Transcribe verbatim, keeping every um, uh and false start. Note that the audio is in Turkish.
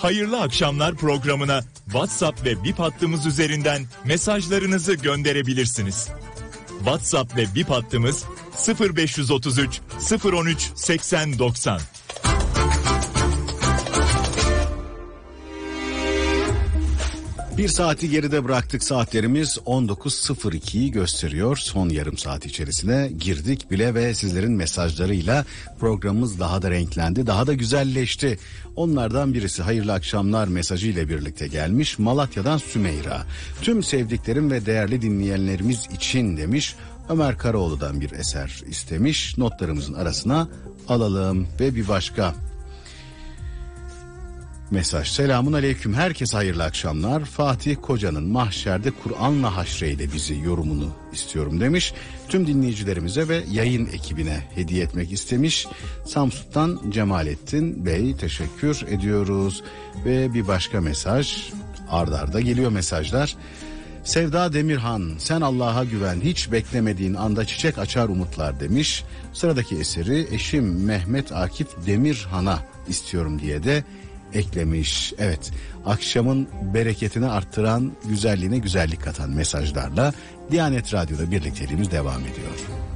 Hayırlı Akşamlar programına WhatsApp ve Bip hattımız üzerinden mesajlarınızı gönderebilirsiniz. WhatsApp ve Bip hattımız sıfır beş otuz üç sıfır on üç seksen doksan. Bir saati geride bıraktık, saatlerimiz on dokuz sıfır ikiyi gösteriyor. Son yarım saat içerisine girdik bile ve sizlerin mesajlarıyla programımız daha da renklendi, daha da güzelleşti. Onlardan birisi hayırlı akşamlar mesajı ile birlikte gelmiş. Malatya'dan Sümeyra. Tüm sevdiklerim ve değerli dinleyenlerimiz için demiş. Ömer Karaoğlu'dan bir eser istemiş. Notlarımızın arasına alalım ve bir başka mesaj. Selamun aleyküm, herkese hayırlı akşamlar. Fatih Koca'nın Mahşerde Kur'an'la haşreyle bizi yorumunu istiyorum demiş. Tüm dinleyicilerimize ve yayın ekibine hediye etmek istemiş. Samsun'dan Cemalettin Bey, teşekkür ediyoruz. Ve bir başka mesaj, ard arda geliyor mesajlar. Sevda Demirhan, sen Allah'a güven, hiç beklemediğin anda çiçek açar umutlar demiş. Sıradaki eseri eşim Mehmet Akif Demirhan'a istiyorum diye de eklemiş. Evet, akşamın bereketini arttıran, güzelliğine güzellik katan mesajlarla Diyanet Radyo'da birlikteliğimiz devam ediyor.